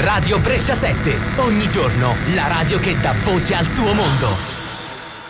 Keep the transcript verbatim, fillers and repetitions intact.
Radio Brescia sette, ogni giorno la radio che dà voce al tuo mondo.